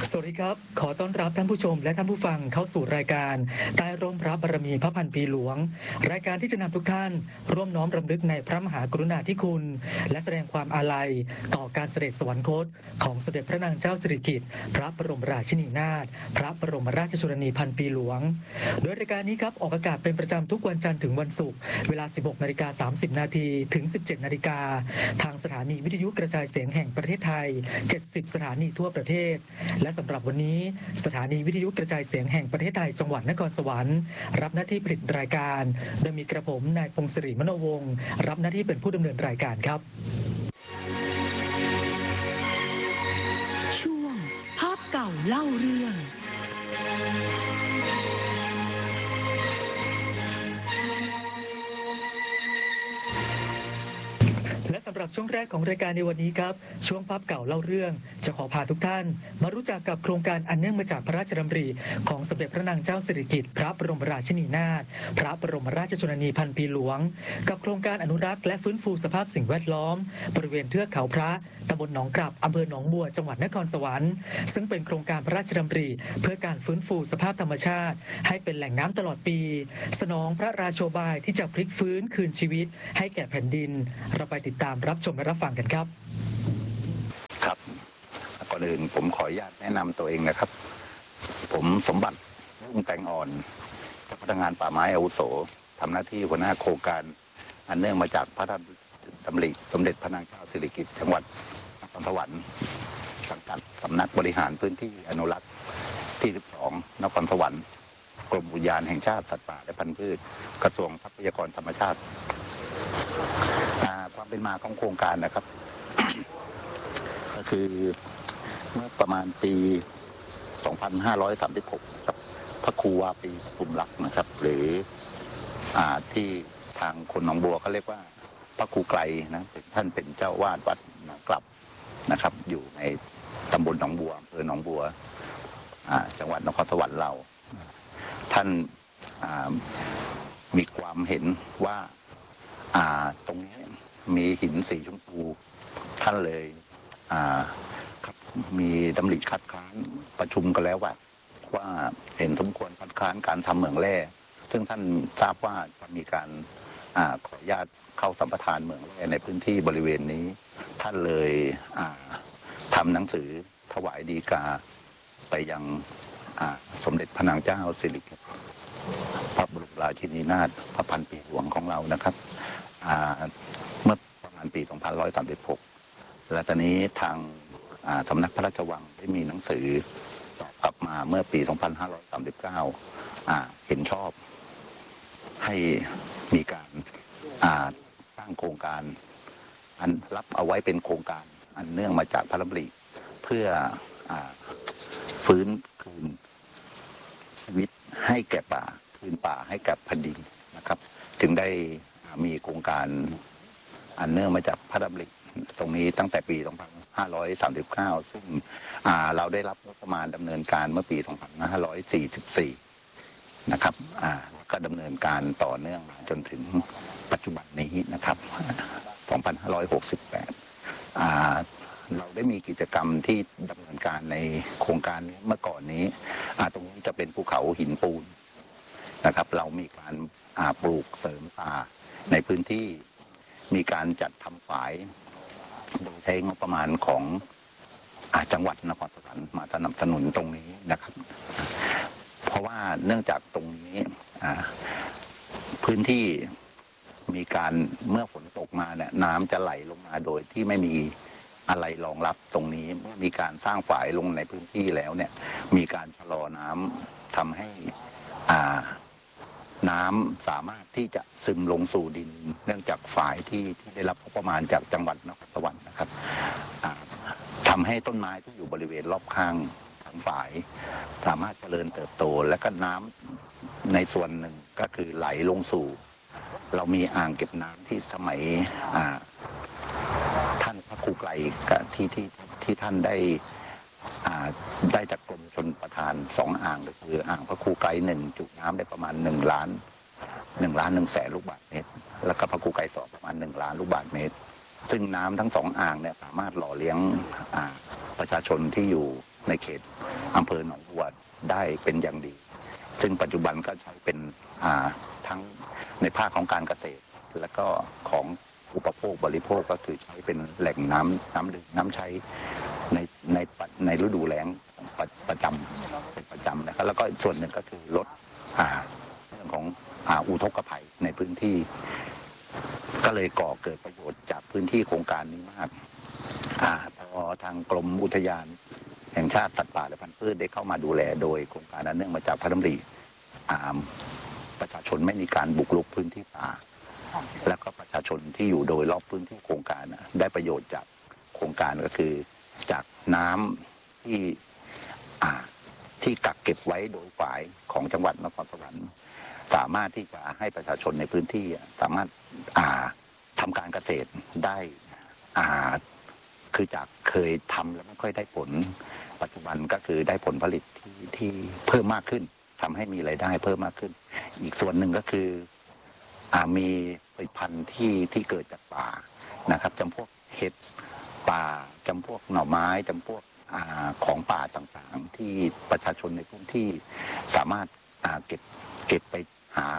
สวัสดีครับขอต้อนรับท่านผู้ชมและท่านผู้ฟังเข้าสู่รายการใต้ร่มพระบารมีพระพันปีหลวงรายการที่จะนำทุกท่านร่วมน้อมรำลึกในพระมหากรุณาธิคุณและแสดงความอาลัยต่อการเสด็จสวรรคตของสมเด็จพระนางเจ้าสิริกิติ์พระบรมราชินีนาถพระบรมราชชนนีพันปีหลวงโดยรายการนี้ครับออกอากาศเป็นประจำทุกวันจันทร์ถึงวันศุกร์เวลา 16:30 นาทีถึง 17 นาฬิกาทางสถานีวิทยุกระจายเสียงแห่งประเทศไทย 70 สถานีทั่วประเทศและสำหรับวันนี้สถานีวิทยุกระจายเสียงแห่งประเทศไทยจังหวัดนครสวรรค์รับหน้าที่ผลิตรายการโดยมีกระผมนายพงศรีมโนวงศ์รับหน้าที่เป็นผู้ดำเนินรายการครับช่วงภาพเก่าเล่าเรื่องและสำหรับช่วงแรกของรายการในวันนี้ครับช่วงภาพเก่าเล่าเรื่องจะขอพาทุกท่านมารู้จักกับโครงการอันเนื่องมาจากพระราชดำริของสมเด็จพระนางเจ้าสิริกิติ์พระบรมราชินีนาถพระบรมราชชนนีพันปีหลวงกับโครงการอนุรักษ์และฟื้นฟูสภาพสิ่งแวดล้อมบริเวณเทือกเขาพระตำบลหนองกลับอำเภอหนองบัวจังหวัดนครสวรรค์ซึ่งเป็นโครงการพระราชดำริเพื่อการฟื้นฟูสภาพธรรมชาติให้เป็นแหล่งน้ำตลอดปีสนองพระราโชบายที่จะพลิกฟื้นคืนชีวิตให้แก่แผ่นดินเราไปติดตามรับชมและรับฟังกันครับครับก่อนอื่นผมขออนุญาตแนะนำตัวเองนะครับผมสมบัติรุ่งแตงอ่อนเจ้าพนักงานป่าไม้อาวุโสทำหน้าที่หัวหน้าโครงการอันเนื่องมาจากพระราชดำริสมเด็จพระนางเจ้าสิริกิติ์จังหวัดนครสวรรค์สังกัดสำนักบริหารพื้นที่อนุรักษ์ที่ 12 นครสวรรค์กรมอุทยานแห่งชาติสัตว์ป่าและพันธุ์พืชกระทรวงทรัพยากรธรรมชาติความเป็นมาของโครงการนะครับ ก็คือเมื่อประมาณปี 2536 กับพระครูวาปีปทุมรักษ์นะครับหรือที่ทางคนหนองบัวเขาเรียกว่าพระครูไกลนะท่านเป็นเจ้าวาดวัดหนองกลับนะครับอยู่ในตำบลหนองบัวอำเภอหนองบัวจังหวัดนครสวรรค์เราท่านมีความเห็นว่าตรงนี้มีหินสีชมพูท่านเลยมีดำริคัดค้านประชุมกันแล้วว่าเห็นสมควรคัดค้านการทำเหมืองแร่ซึ่งท่านทราบว่าจะมีการขออนุญาตเข้าสัมปทานเหมืองแร่ในพื้นที่บริเวณนี้ท่านเลยทำหนังสือถวายฎีกาไปยังสมเด็จพระนางเจ้าสิริกิติ์พระบรมราชินีนาถพระพันปีหลวงของเรานะครับเมื่อประมาณปี 2536 และตอนนี้ทางสำนักพระราชวังได้มีหนังสือตอบกลับมาเมื่อปี 2539 เห็นชอบให้มีการตั้งโครงการอันรับเอาไว้เป็นโครงการอันเนื่องมาจากพระราชดำริเพื่อฟื้นคืนชีวิตให้แก่ป่าคืนป่าให้กับแผ่นดินนะครับจึงได้มีโครงการอันเนื่องมาจากพระราชดำริตรงนี้ตั้งแต่ปี 2539 ซึ่งเราได้รับงบประมาณดำเนินการเมื่อปี 2544 นะครับก็ดำเนินการต่อเนื่องมาจนถึงปัจจุบันนี้นะครับ 2568 เราได้มีกิจกรรมที่ดำเนินการในโครงการนี้เมื่อก่อนนี้ตรงนี้จะเป็นภูเขาหินปูนนะครับเรามีการปลูกเสริมป่าในพื้นที่มีการจัดทำฝายโดยใช้งบประมาณของจังหวัดนครสวรรค์มาสนับสนุนตรงนี้นะครับเพราะว่าเนื่องจากตรงนี้พื้นที่มีการเมื่อฝนตกมาเนี่ยน้ำจะไหลลงมาโดยที่ไม่มีอะไรรองรับตรงนี้เมื่อมีการสร้างฝายลงในพื้นที่แล้วเนี่ยมีการชะลอน้ำทำให้น้ำสามารถที่จะซึมลงสู่ดินเนื่องจากฝายที่ได้รับงบประมาณจากจังหวัดนครสวรรค์นะครับทำให้ต้นไม้ที่อยู่บริเวณรอบข้างของฝายสามารถเจริญเติบโตและก็น้ำในส่วนหนึ่งก็คือไหลลงสู่เรามีอ่างเก็บน้ำที่สมัยท่านพระครูไกลที่ท่านได้จากกรมชลประทาน2 อ่างก็คืออ่างพระครูไกล1จุน้ำได้ประมาณ1 ล้าน1 แสนลูกบาศก์เมตรแล้วก็พระครูไกล2ประมาณ1 ล้านลูกบาศก์เมตรซึ่งน้ำทั้ง2 อ่างเนี่ยสามารถหล่อเลี้ยงประชาชนที่อยู่ในเขตอำเภอหนองบัวได้เป็นอย่างดีซึ่งปัจจุบันก็ใช้เป็นทั้งในภาคของการเกษตรและก็ของอุปโภคบริโภคก็คือใช้เป็นแหล่งน้ำดื่มน้ำใช้ในฤดูแล้งประจำเป็นประจำนะครับแล้วก็ส่วนหนึ่งก็คือลดเรื่องของอุทกภัยในพื้นที่ก็เลยก่อเกิดประโยชน์จากพื้นที่โครงการนี้มากพอทางกรมอุทยานแห่งชาติสัตว์ป่าและพันธุ์พืชได้เข้ามาดูแลโดยโครงการนั้นเนื่องมาจากพระดำริประชาชนไม่มีการบุกรุกพื้นที่ป่าแล้วก็ประชาชนที่อยู่โดยรอบพื้นที่โครงการได้ประโยชน์จากโครงการก็คือจากน้ำที่กักเก็บไว้โดยฝ่ายของจังหวัดนครสวรรค์สามารถที่จะให้ประชาชนในพื้นที่สามารถทำการเกษตรได้คือจากเคยทำแล้วไม่ค่อยได้ผลปัจจุบันก็คือได้ผลผลิตที่เพิ่มมากขึ้นทำให้มีรายได้เพิ่มมากขึ้นอีกส่วนหนึ่งก็คือมีผลิตภัณฑ์ที่เกิดจากป่านะครับจำพวกเห็ดป่าจำพวกหน่อไม้จำพวกของป่าต่างๆที่ประชาชนในพื้นที่สามารถเก็บไปหา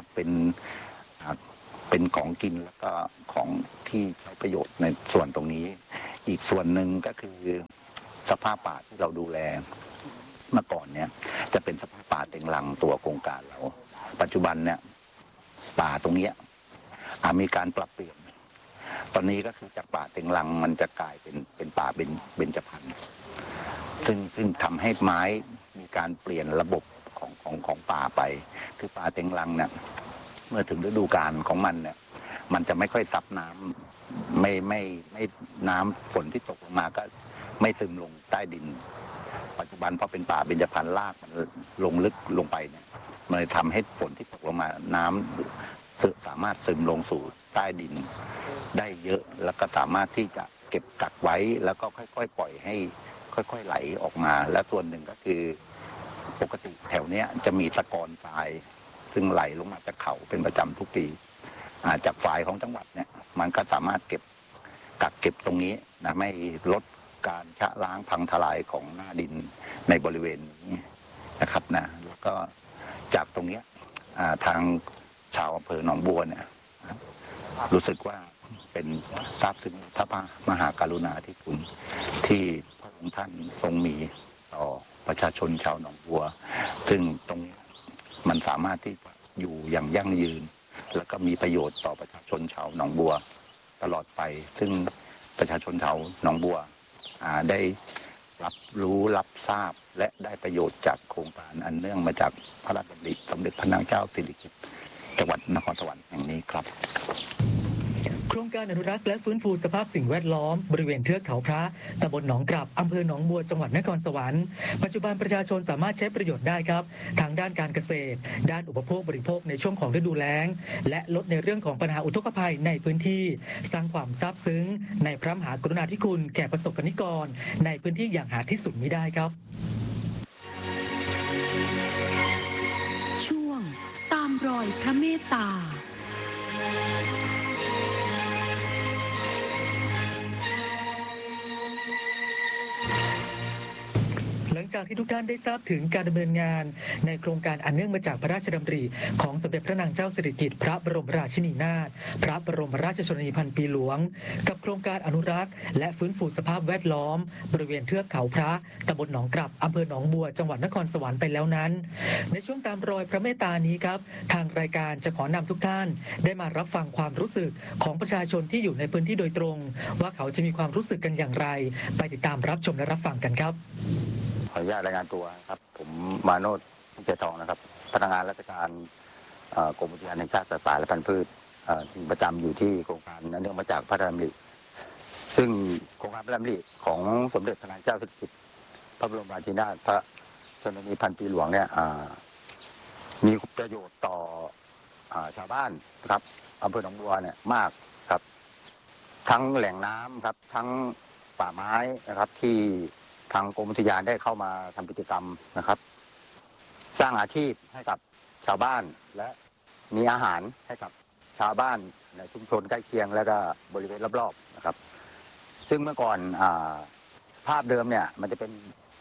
เป็นของกินแล้วก็ของที่ใช้ประโยชน์ในส่วนตรงนี้อีกส่วนหนึ่งก็คือสภาพป่าที่เราดูแลเมื่อก่อนเนี่ยจะเป็นสภาพป่าเต็งรังตัวโครงการเราปัจจุบันเนี่ยป่าตรงนี้มีการปรับเปลี่ยนตอนนี้ก็คือจากป่าเต็งรังมันจะกลายเป็นป่าเบญจพรรณซึ่งทำให้ไม้มีการเปลี่ยนระบบของป่าไปคือป่าเต็งรังเนี่ยเมื่อถึงฤดูกาลของมันเนี่ยมันจะไม่ค่อยซับน้ำไม่น้ำฝนที่ตกลงมาก็ไม่ซึมลงใต้ดินปัจจุบันพอเป็นป่าเบญจพรรณรากมันลงลึกลงไปเนี่ยมันเลยทำให้ฝนที่ตกลงมาน้ำสามารถซึมลงสู่ใต้ดินได้เยอะแล้วก็สามารถที่จะเก็บกักไว้แล้วก็ค่อยๆปล่อยให้ค่อยๆไหลออกมาและส่วนหนึ่งก็คือปกติแถวเนี้ยจะมีตะกอนทรายซึ่งไหลลงมาจากเขาเป็นประจำทุกปีจากฝ่ายของจังหวัดเนี่ยมันก็สามารถกักเก็บตรงนี้นะไม่ลดการชะล้างพังทลายของหน้าดินในบริเวณนี้นะครับนะแล้วก็จากตรงนี้ทางชาวอำเภอหนองบัวเนี่ยรู้สึกว่าเป็นซาบซึ้งพระมหากรุณาธิคุณที่พระองค์ท่านทรงมีต่อประชาชนชาวหนองบัวซึ่งตรงนี้มันสามารถที่อยู่อย่างยั่งยืนแล้วก็มีประโยชน์ต่อประชาชนชาวหนองบัวตลอดไปซึ่งประชาชนชาวหนองบัวได้รับรู้รับทราบและได้ประโยชน์จากโครงการอันเนื่องมาจากพระราชดำริสมเด็จพระนางเจ้าสิริกิติ์จังหวัดนครสวรรค์แห่งนี้ครับโครงการอนุรักษ์และฟื้นฟูสภาพสิ่งแวดล้อมบริเวณเทือกเขาพระตำบลหนองกลับอำเภอหนองบัวจังหวัดนครสวรรค์ปัจจุบันประชาชนสามารถใช้ประโยชน์ได้ครับทางด้านการเกษตรด้านอุปโภคบริโภคในช่วงของฤดูแล้งและลดในเรื่องของปัญหาอุทกภัยในพื้นที่สร้างความซาบซึ้งในพระมหากรุณาธิคุณแก่ประสบกนิกรในพื้นที่อย่างหาที่สุดมิได้ครับช่วงตามรอยพระเมตตาหลังจากที่ทุกท่านได้ทราบถึงการดำเนินงานในโครงการอันเนื่องมาจากพระราชดำริของสมเด็จพระนางเจ้าสิริกิติ์พระบรมราชินีนาถพระบรมราชชนนีพันปีหลวงกับโครงการอนุรักษ์และฟื้นฟูสภาพแวดล้อมบริเวณเทือกเขาพระตำบลหนองกลับอำเภอหนองบัวจังหวัดนครสวรรค์ไปแล้วนั้นในช่วงตามรอยพระเมตตานี้ครับทางรายการจะขอนำทุกท่านได้มารับฟังความรู้สึกของประชาชนที่อยู่ในพื้นที่โดยตรงว่าเขาจะมีความรู้สึกกันอย่างไรไปติดตามรับชมและรับฟังกันครับขออนุญาตรายงานตัวครับผมมาโนชพิเศษทองนะครับพนักงานราชการกรมอุทยานแห่งชาติสัตว์ป่าและพันธุ์พืชประจำอยู่ที่โครงการเนื่องมาจากพระราชดำริซึ่งโครงการพระราชดำริของสมเด็จพระนางเจ้าสิริกิติ์พระบรมราชินีนาถพระชนนีพันปีหลวงเนี่ยมีประโยชน์ต่อชาวบ้านครับอำเภอหนองบัวเนี่ยมากครับทั้งแหล่งน้ำครับทั้งป่าไม้นะครับที่ทางกรมอุทยานได้เข้ามาทำกิจกรรมนะครับสร้างอาชีพให้กับชาวบ้านและมีอาหารให้กับชาวบ้านในชุมชนใกล้เคียงและก็บริเวณรอบๆนะครับซึ่งเมื่อก่อนสภาพเดิมเนี่ยมันจะเป็น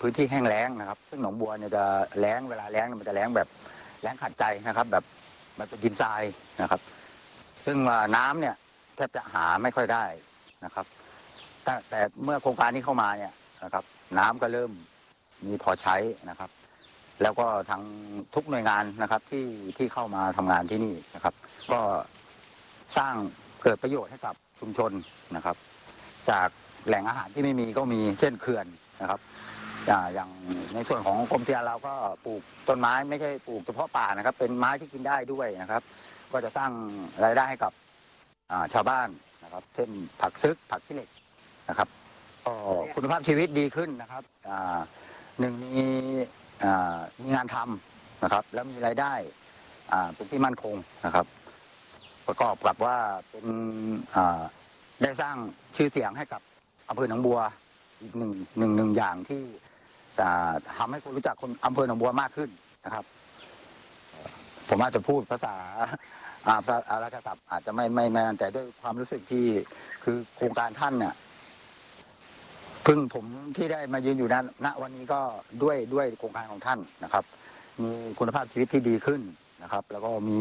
พื้นที่แห้งแล้งนะครับซึ่งหนองบัวเนี่ยจะแล้งเวลาแล้งเนี่ยมันจะแล้งแบบแล้งขัดใจนะครับแบบมันเป็นดินทรายนะครับซึ่งน้ำเนี่ยแทบจะหาไม่ค่อยได้นะครับแต่เมื่อโครงการนี้เข้ามาเนี่ยนะครับน้ำก็เริ่มมีพอใช้นะครับแล้วก็ทางทุกหน่วยงานนะครับที่เข้ามาทำงานที่นี่นะครับก็สร้างเกิดประโยชน์ให้กับชุมชนนะครับจากแหล่งอาหารที่ไม่มีก็มีเช่นเขื่อนนะครับอย่างในส่วนของกรมอุทยานเราก็ปลูกต้นไม้ไม่ใช่ปลูกเฉพาะป่านะครับเป็นไม้ที่กินได้ด้วยนะครับก็จะสร้างรายได้ให้กับชาวบ้านนะครับเช่นผักซึกผักขี้เหล็กนะครับก็คุณภาพชีวิตดีขึ้นนะครับหนึ่งมีงานทำนะครับแล้วมีรายได้เป็นที่มั่นคงนะครับประกอบกับว่าเป็นได้สร้างชื่อเสียงให้กับอำเภอหนองบัวอีกหนึ่งอย่างที่ทำให้คนรู้จักคนอำเภอหนองบัวมากขึ้นนะครับผมอาจจะพูดภาษาราชศัพท์อาจจะไม่นั่นแต่ด้วยความรู้สึกที่คือโครงการท่านเนี่ยพึ่งผมที่ได้มายืนอยู่ณวันนี้ก็ด้วยโครงการของท่านนะครับมีคุณภาพชีวิตที่ดีขึ้นนะครับแล้วก็มี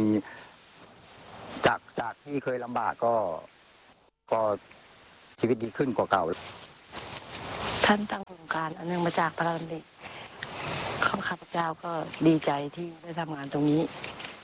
จากที่เคยลำบากก็ชีวิตดีขึ้นกว่าเก่าท่านตั้งโครงการอันนึงมาจากพระราชดำริข้าพเจ้าก็ดีใจที่ได้ทำงานตรงนี้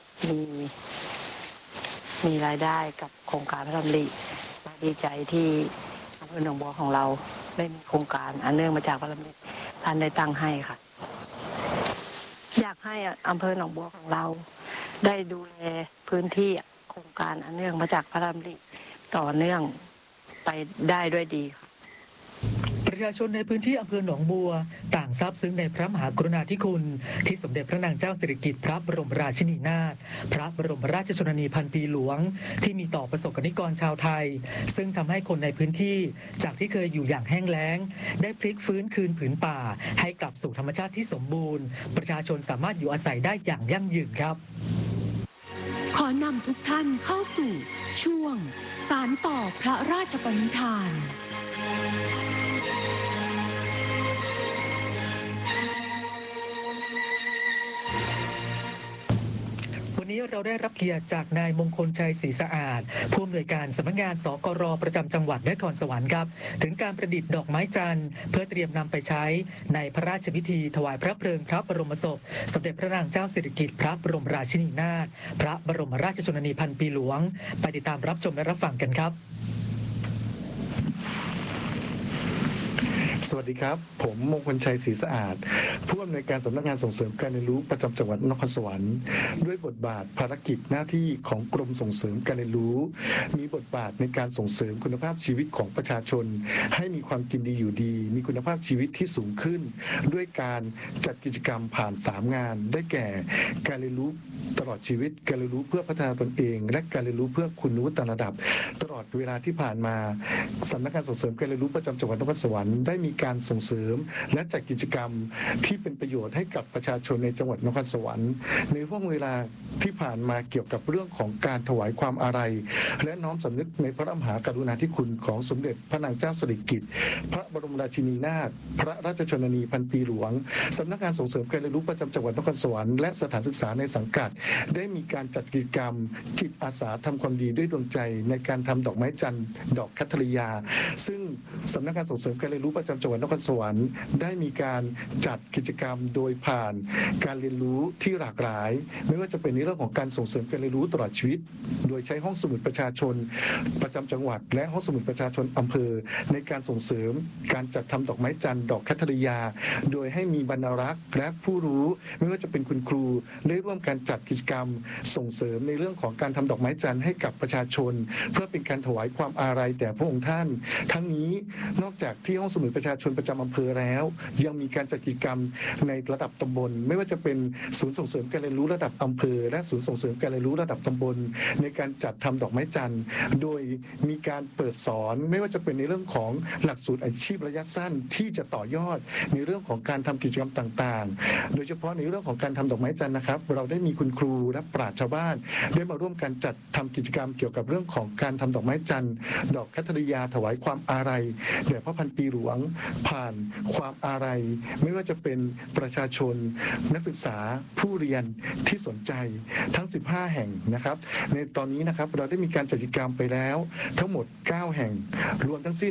มีรายได้กับโครงการพระราชดำริดีใจที่อำเภอหนองบัวของเราได้มีโครงการอันเนื่องมาจากพระราชดำริท่านได้ตั้งให้ค่ะอยากให้อำเภอหนองบัวของเราได้ดูแลพื้นที่โครงการอันเนื่องมาจากพระราชดำริต่อเนื่องไปได้ด้วยดีค่ะประชาชนในพื้นที่อำเภอหนองบัวต่างซาบซึ้งในพระมหากรุณาธิคุณที่สมเด็จพระนางเจ้าสิริกิติ์พระบรมราชินีนาถพระบรมราชชนนีพันปีหลวงที่มีต่อประสบกนิกรชาวไทยซึ่งทำให้คนในพื้นที่จากที่เคยอยู่อย่างแห้งแล้งได้พลิกฟื้นคืนผืนป่าให้กลับสู่ธรรมชาติที่สมบูรณ์ประชาชนสามารถอยู่อาศัยได้อย่างยั่งยืนครับขอนำทุกท่านเข้าสู่ช่วงสานต่อพระราชปณิธานวันนี้เราได้รับเกียรติจากนายมงคลชัยศรีสะอาดผู้อำนวยการสำนักงานสกร.ประจำจังหวัดนครสวรรค์ครับถึงการประดิษฐ์ดอกไม้จันทร์เพื่อเตรียมนำไปใช้ในพระราชพิธีถวายพระเพลิงพระบรมศพสมเด็จพระนางเจ้าสิริกิติ์พระบรมราชินีนาถพระบรมราชชนนีพันปีหลวงไปติดตามรับชมและรับฟังกันครับสวัสดีครับผมมงคลชัยศรีสะอาดผู้อำนวยการสำนักงานส่งเสริมการเรียนรู้ประจำจังหวัดนครสวรรค์ด้วยบทบาทภารกิจหน้าที่ของกรมส่งเสริมการเรียนรู้มีบทบาทในการส่งเสริมคุณภาพชีวิตของประชาชนให้มีความกินดีอยู่ดีมีคุณภาพชีวิตที่สูงขึ้นด้วยการจัดกิจกรรมผ่าน3งานได้แก่การเรียนรู้ตลอดชีวิตการเรียนรู้เพื่อพัฒนาตนเองและการเรียนรู้เพื่อคุณวุฒิระดับตลอดเวลาที่ผ่านมาสำนักงานส่งเสริมการเรียนรู้ประจำจังหวัดนครสวรรค์ได้มีการส่งเสริมและจัดกิจกรรมที่เป็นประโยชน์ให้กับประชาชนในจังหวัดนครสวรรค์ในห่วงเวลาที่ผ่านมาเกี่ยวกับเรื่องของการถวายความอาลัยและน้อมสำนึกในพระมหากรุณาธิคุณของสมเด็จพระนางเจ้าสิริกิติ์พระบรมราชินีนาถพระราชชนนีพันปีหลวงสำนักงานส่งเสริมการเรียนรู้ประจำจังหวัดนครสวรรค์และสถานศึกษาในสังกัดได้มีการจัดกิจกรรมจิตอาสาทำความดีด้วยดวงใจในการทำดอกไม้จันทร์ดอกคัทริยาซึ่งสำนักงานส่งเสริมการเรียนรู้ประจำจังหวัดนครสวรรค์ได้มีการจัดกิจกรรมโดยผ่านการเรียนรู้ที่หลากหลายไม่ว่าจะเป็นในเรื่องของการส่งเสริมการเรียนรู้ตลอดชีวิตโดยใช้ห้องสมุดประชาชนประจำจังหวัดและห้องสมุดประชาชนอำเภอในการส่งเสริมการจัดทำดอกไม้จันทร์ดอกคัทริยาโดยให้มีบรรณารักษ์และผู้รู้ไม่ว่าจะเป็นคุณครูได้ร่วมการจัดกิจกรรมส่งเสริมในเรื่องของการทำดอกไม้จันทร์ให้กับประชาชนเพื่อเป็นการถวายความอาลัยแด่พระองค์ท่านทั้งนี้นอกจากที่ห้องสมุดประชาชนประจำอำเภอแล้วยังมีการจัดกิจกรรมในระดับตำบลไม่ว่าจะเป็นศูนย์ส่งเสริมการเรียนรู้ระดับอำเภอและศูนย์ส่งเสริมการเรียนรู้ระดับตำบลในการจัดทำดอกไม้จันทร์โดยมีการเปิดสอนไม่ว่าจะเป็นในเรื่องของหลักสูตรอาชีพระยะสั้นที่จะต่อยอดในเรื่องของการทำกิจกรรมต่างๆโดยเฉพาะในเรื่องของการทำดอกไม้จันทร์นะครับเราได้มีคุณครูและปราชญ์ชาวบ้านได้มาร่วมกันจัดทำกิจกรรมเกี่ยวกับเรื่องของการทำดอกไม้จันทร์ดอกคัทริยาถวายความอาลัยแด่พระพันปีหลวงผ่านความอาลัยไม่ว่าจะเป็นประชาชนนักศึกษาผู้เรียนที่สนใจทั้ง15แห่งนะครับในตอนนี้นะครับเราได้มีการจัดกิจกรรมไปแล้วทั้งหมด9แห่งรวมทั้งสิ้น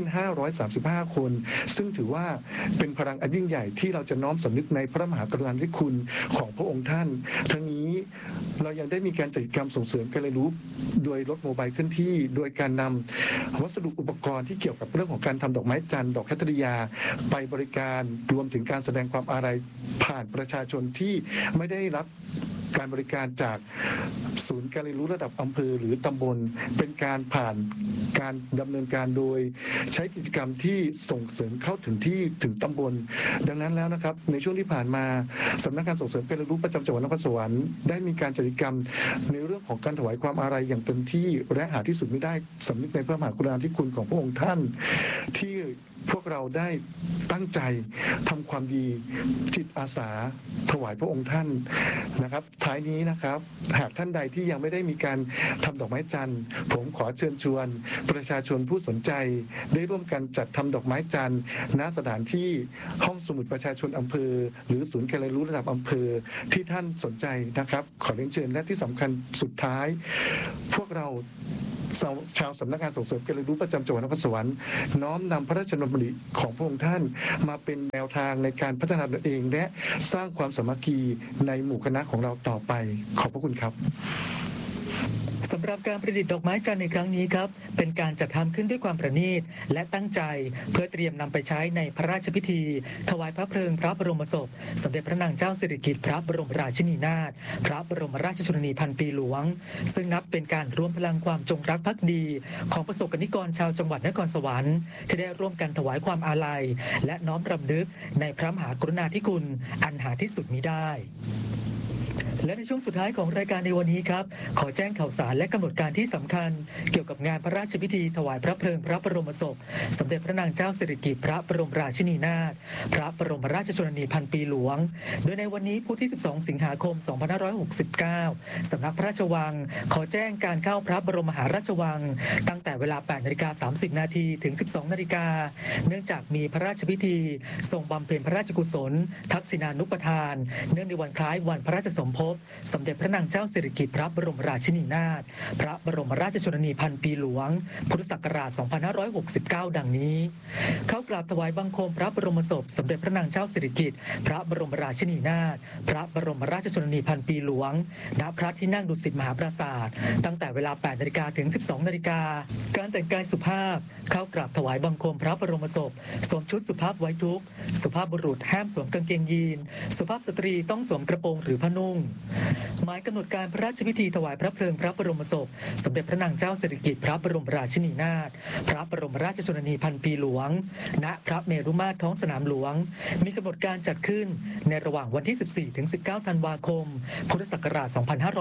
535คนซึ่งถือว่าเป็นพลังอันยิ่งใหญ่ที่เราจะน้อมสำนึกในพระมหากรุณาธิคุณของพระองค์ท่านทั้งนี้เรายังได้มีการจัดกิจกรรมส่งเสริมการเรียนรู้โดยรถโมบายเคลื่อนที่โดยการนำวัสดุอุปกรณ์ที่เกี่ยวกับเรื่องของการทำดอกไม้จันทร์ดอกแคทริยาไปบริการรวมถึงการแสดงความอาลัยผ่านประชาชนที่ไม่ได้รับการบริการจากศูนย์การเรียนรู้ระดับอำเภอหรือตำบลเป็นการผ่านการดำเนินการโดยใช้กิจกรรมที่ส่งเสริมเข้าถึงที่ถึงตำบลดังนั้นแล้วนะครับในช่วงที่ผ่านมาสำนักงานส่งเสริมการเรียนรู้ประจำจังหวัดนครสวรรค์ได้มีการจัดกิจกรรมในเรื่องของการถวายความอาลัยอย่างเต็มที่และหาที่สุดไม่ได้สำนึกในพระมหากรุณาธิคุณของพระองค์ท่านที่พวกเราได้ตั้งใจทำความดีจิตอาสาถวายพระองค์ท่านนะครับท้ายนี้นะครับหากท่านใดที่ยังไม่ได้มีการทำดอกไม้จันทร์ผมขอเชิญชวนประชาชนผู้สนใจได้ร่วมกันจัดทำดอกไม้จันทร์ณสถานที่ห้องสมุดประชาชนอำเภอหรือศูนย์การเรียนรู้ระดับอำเภอที่ท่านสนใจนะครับขอเรียนเชิญและที่สำคัญสุดท้ายพวกเราชาวสำนักงานส่งเสริมการเรียนรู้ประจำจังหวัดนครสวรรค์น้อมนำพระราชดำริของพระองค์ท่านมาเป็นแนวทางในการพัฒนาตนเองและสร้างความสามัคคีในหมู่คณะของเราต่อไปขอบพระคุณครับสำหรับการประดิษฐ์ดอกไม้จันทร์ในครั้งนี้ครับเป็นการจัดทำขึ้นด้วยความประณีตและตั้งใจเพื่อเตรียมนำไปใช้ในพระราชพิธีถวายพระเพลิงพระบรมศพสมเด็จพระนางเจ้าสิริกิติ์พระบรมราชินีนาถพระบรมราชชนนีพันปีหลวงซึ่งนับเป็นการรวมพลังความจงรักภักดีของประสบกนิกรชาวจังหวัดนครสวรรค์ที่ได้ร่วมกันถวายความอาลัยและน้อมรำลึกในพระมหากรุณาธิคุณอันหาที่สุดมิได้และในช่วงสุดท้ายของรายการในวันนี้ครับขอแจ้งข่าวสารและกำหนดการที่สำคัญเกี่ยวกับงานพระราชพิธีถวายพระเพลิงพระบรมศพสมเด็จพระนางเจ้าสิริกิติ์พระบรมราชินีนาถพระบรมราชชนนีพันปีหลวงโดยในวันนี้พุธที่12สิงหาคม2569สำนักพระราชวังขอแจ้งการเข้าพระบรมมหาราชวังตั้งแต่เวลา 8:30 น.ถึง 12:00 น.เนื่องจากมีพระราชพิธีทรงบำเพ็ญพระราชกุศลทักษิณานุปทานเนื่องในวันคล้ายวันพระราชสมภพสมเด็จพระนางเจ้าสิริกิติ์พระบรมราชินีนาถพระบรมราชชนนีพันปีหลวงพุทธศักราช 2569 ดังนี้เข้ากราบถวายบังคมพระบรมศพสมเด็จพระนางเจ้าสิริกิติ์พระบรมราชินีนาถพระบรมราชชนนีพันปีหลวงณพระที่นั่งดุสิตมหาปราสาทตั้งแต่เวลา 8:00 น.ถึง 12:00 น.การแต่งกายสุภาพเข้ากราบถวายบังคมพระบรมศพสวมชุดสุภาพไว้ทุกข์สุภาพบุรุษห้ามสวมกางเกงยีนสุภาพสตรีต้องสวมกระโปรงหรือผ้านุ่งหมายกำหนดการพระราชพิธีถวายพระเพลิงพระบรมศพสมเด็จพระนางเจ้าสิริกิติ์พระบรมราชินีนาถพระบรมราชชนนีพันปีหลวงณพระเมรุมาตรท้องสนามหลวงมีกำหนดการจัดขึ้นในระหว่างวันที่ 14 ถึง 19 ธันวาคมพุทธศักราช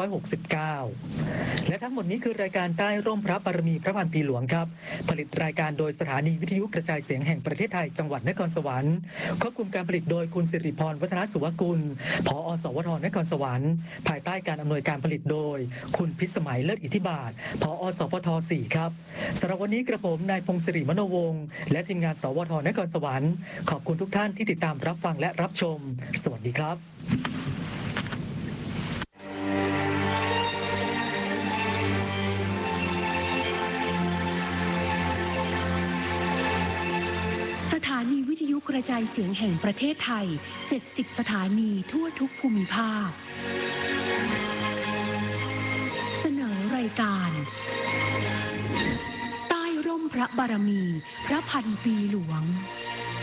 2569 และทั้งหมดนี้คือรายการใต้ร่มพระบารมีพระพันปีหลวงครับผลิตรายการโดยสถานีวิทยุกระจายเสียงแห่งประเทศไทยจังหวัดนครสวรรค์ควบคุมการผลิตโดยคุณสิริพรวัฒนสุวกุลผอ.สวท.นครสวรรค์ภายใต้การอำนวยการผลิตโดยคุณพิสมัยเลิศอิทธิบาทผอ.สพท4ครับสำหรับวันนี้กระผมนายพงศ์สิริมโนวงศ์และทีมงานสวท.นครสวรรค์ขอบคุณทุกท่านที่ติดตามรับฟังและรับชมสวัสดีครับสถานีวิทยุกระจายเสียงแห่งประเทศไทย 70 สถานีทั่วทุกภูมิภาคเสนอรายการใต้ร่มพระบารมีพระพันปีหลวง